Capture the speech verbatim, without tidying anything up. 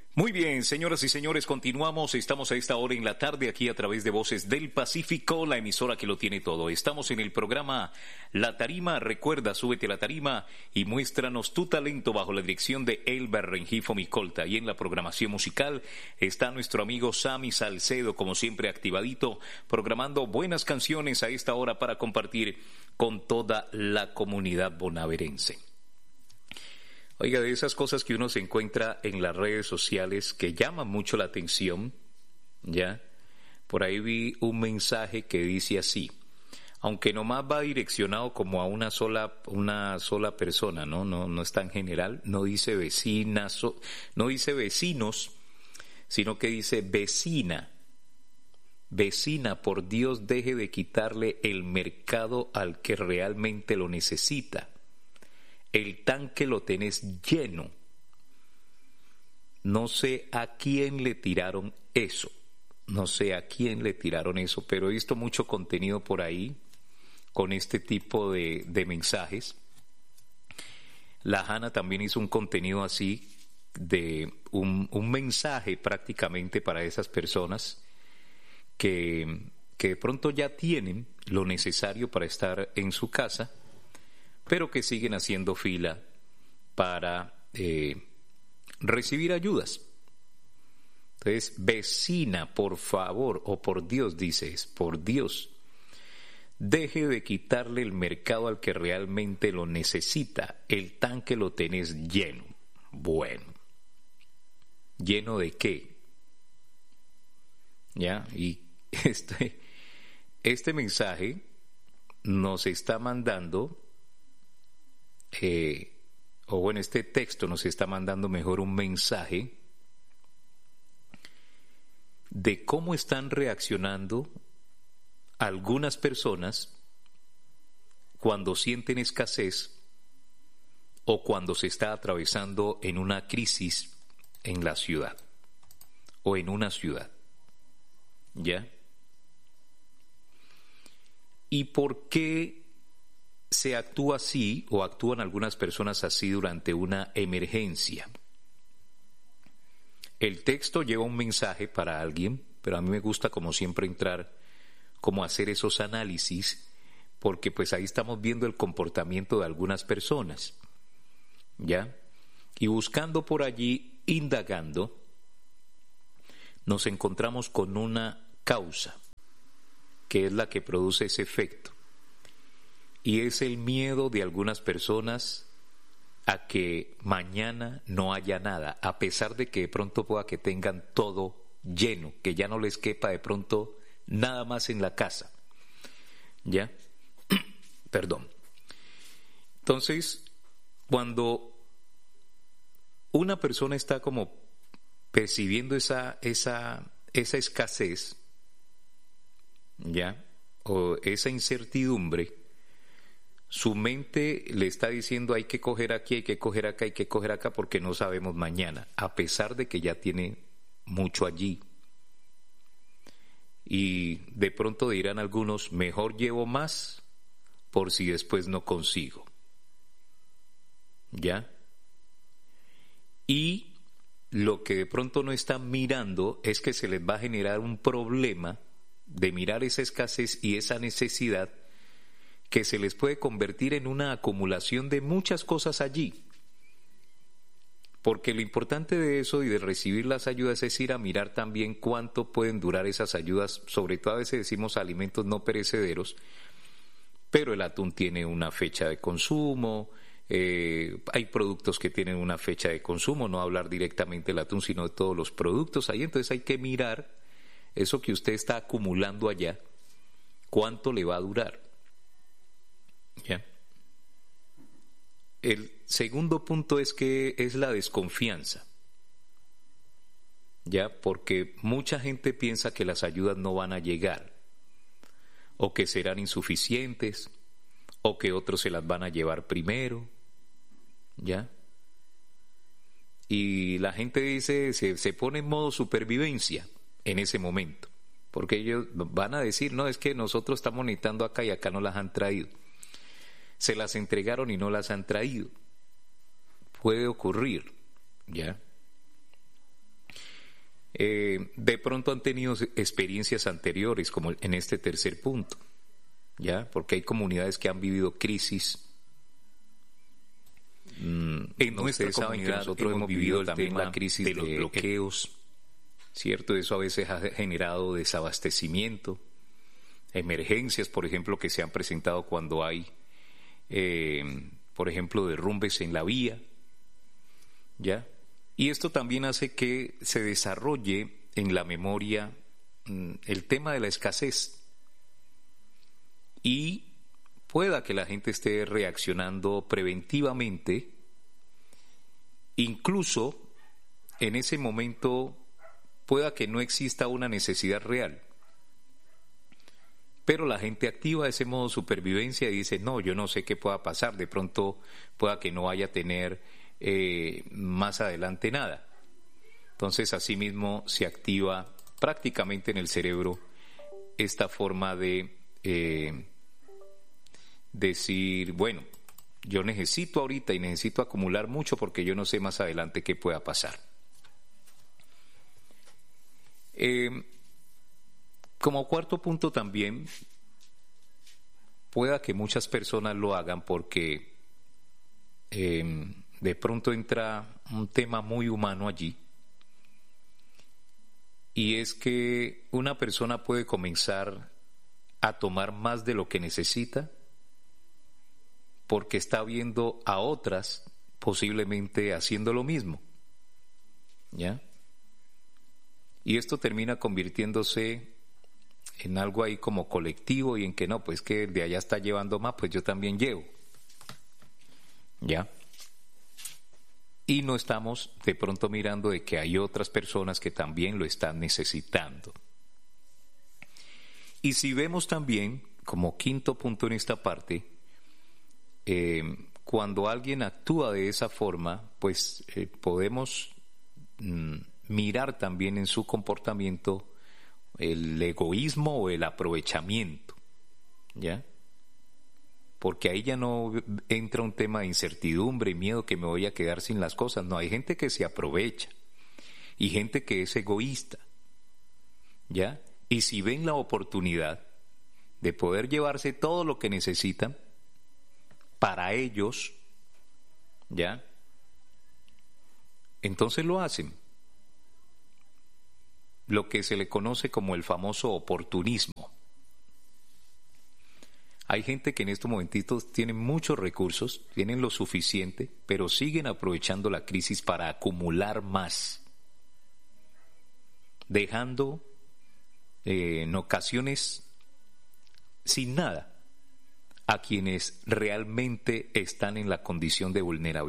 Muy bien, señoras y señores, continuamos. Estamos a esta hora en la tarde aquí a través de Voces del Pacífico, la emisora que lo tiene todo. Estamos en el programa La Tarima. Recuerda, súbete a la tarima y muéstranos tu talento bajo la dirección de Elber Rengifo Micolta. Y en la programación musical está nuestro amigo Sammy Salcedo, como siempre activadito, programando buenas canciones a esta hora para compartir con toda la comunidad bonaerense. Oiga, de esas cosas que uno se encuentra en las redes sociales que llaman mucho la atención, ¿ya? Por ahí vi un mensaje que dice así, aunque nomás va direccionado como a una sola, una sola persona, ¿no? No, no es tan general, no dice vecinas, no dice vecinos, sino que dice vecina. Vecina, por Dios, deje de quitarle el mercado al que realmente lo necesita. El tanque lo tenés lleno. No sé a quién le tiraron eso. No sé a quién le tiraron eso, pero he visto mucho contenido por ahí con este tipo de, de mensajes. La Hanna también hizo un contenido así, de un, un mensaje prácticamente para esas personas que, que de pronto ya tienen lo necesario para estar en su casa, pero que siguen haciendo fila para eh, recibir ayudas. Entonces, vecina, por favor, o por Dios, dices, por Dios, deje de quitarle el mercado al que realmente lo necesita. El tanque lo tenés lleno. Bueno, ¿lleno de qué? ¿Ya? Y este, este mensaje nos está mandando... Eh, o bueno, este texto nos está mandando mejor un mensaje de cómo están reaccionando algunas personas cuando sienten escasez o cuando se está atravesando en una crisis en la ciudad o en una ciudad. ¿Ya? ¿Y por qué se actúa así o actúan algunas personas así durante una emergencia? El texto lleva un mensaje para alguien, pero a mí me gusta como siempre entrar, como hacer esos análisis, porque pues ahí estamos viendo el comportamiento de algunas personas, ¿ya? Y buscando por allí, indagando, nos encontramos con una causa, que es la que produce ese efecto. Y es el miedo de algunas personas a que mañana no haya nada, a pesar de que de pronto pueda que tengan todo lleno, que ya no les quepa de pronto nada más en la casa. ¿Ya? Perdón. Entonces, cuando una persona está como percibiendo esa, esa, esa escasez, ¿ya? O esa incertidumbre, su mente le está diciendo hay que coger aquí, hay que coger acá, hay que coger acá porque no sabemos mañana, a pesar de que ya tiene mucho allí. Y de pronto dirán algunos, mejor llevo más por si después no consigo. ¿Ya? Y lo que de pronto no están mirando es que se les va a generar un problema de mirar esa escasez y esa necesidad que se les puede convertir en una acumulación de muchas cosas allí. Porque lo importante de eso y de recibir las ayudas es ir a mirar también cuánto pueden durar esas ayudas, sobre todo a veces decimos alimentos no perecederos, pero el atún tiene una fecha de consumo, eh, hay productos que tienen una fecha de consumo, no hablar directamente del atún, sino de todos los productos ahí, entonces hay que mirar eso que usted está acumulando allá, cuánto le va a durar. ¿Ya? El segundo punto es que es la desconfianza, ¿ya? Porque mucha gente piensa que las ayudas no van a llegar, o que serán insuficientes, o que otros se las van a llevar primero, ¿ya? Y la gente dice, se, se pone en modo supervivencia en ese momento, porque ellos van a decir, no, es que nosotros estamos necesitando acá y acá no las han traído. Se las entregaron y no las han traído. Puede ocurrir, ¿ya? eh, de pronto han tenido experiencias anteriores, como en este tercer punto, ¿ya? Porque hay comunidades que han vivido crisis. Mm, en nuestra comunidad nosotros hemos vivido también la crisis de los de bloqueos, ¿cierto? Eso a veces ha generado desabastecimiento, emergencias, por ejemplo, que se han presentado cuando hay, eh, por ejemplo, derrumbes en la vía, ¿ya? Y esto también hace que se desarrolle en la memoria mm, el tema de la escasez y pueda que la gente esté reaccionando preventivamente, incluso en ese momento pueda que no exista una necesidad real, pero la gente activa ese modo de supervivencia y dice, no, yo no sé qué pueda pasar, de pronto pueda que no vaya a tener eh, más adelante nada. Entonces, asimismo, se activa prácticamente en el cerebro esta forma de eh, decir, bueno, yo necesito ahorita y necesito acumular mucho porque yo no sé más adelante qué pueda pasar. Eh, como cuarto punto también, pueda que muchas personas lo hagan porque eh, de pronto entra un tema muy humano allí, y es que una persona puede comenzar a tomar más de lo que necesita porque está viendo a otras posiblemente haciendo lo mismo, ¿ya? Y esto termina convirtiéndose en algo ahí como colectivo y en que no, pues que el de allá está llevando más, pues yo también llevo, ¿ya? Y no estamos de pronto mirando de que hay otras personas que también lo están necesitando. Y si vemos también, como quinto punto en esta parte, eh, cuando alguien actúa de esa forma, pues eh, podemos mm, mirar también en su comportamiento el egoísmo o el aprovechamiento, ¿ya? Porque ahí ya no entra un tema de incertidumbre y miedo que me voy a quedar sin las cosas. No, hay gente que se aprovecha y gente que es egoísta, ¿ya? Y si ven la oportunidad de poder llevarse todo lo que necesitan para ellos, ¿ya? Entonces lo hacen. Lo que se le conoce como el famoso oportunismo. Hay gente que en estos momentitos tiene muchos recursos, tienen lo suficiente, pero siguen aprovechando la crisis para acumular más, dejando eh, en ocasiones sin nada a quienes realmente están en la condición de vulnerabilidad.